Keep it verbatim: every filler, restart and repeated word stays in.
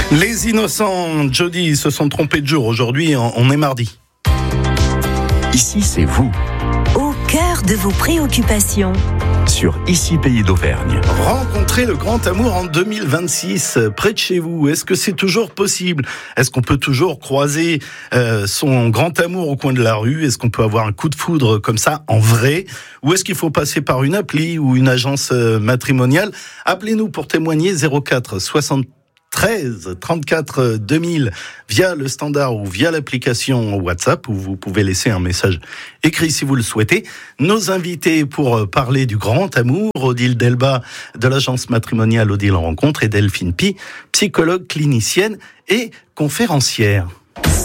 Les innocents, Jody, se sont trompés de jour. Aujourd'hui, on est mardi. Ici, c'est vous. Au cœur de vos préoccupations. Sur Ici Pays d'Auvergne. Rencontrer le grand amour en deux mille vingt-six, près de chez vous. Est-ce que c'est toujours possible ? Est-ce qu'on peut toujours croiser euh, son grand amour au coin de la rue ? Est-ce qu'on peut avoir un coup de foudre comme ça, en vrai ? Ou est-ce qu'il faut passer par une appli ou une agence euh, matrimoniale ? Appelez-nous pour témoigner zéro quatre soixante-treize trente-quatre deux mille via le standard ou via l'application WhatsApp, où vous pouvez laisser un message écrit si vous le souhaitez. Nos invités pour parler du grand amour, Odile Delba de l'agence matrimoniale Odile Rencontre et Delphine Pi, psychologue clinicienne et conférencière.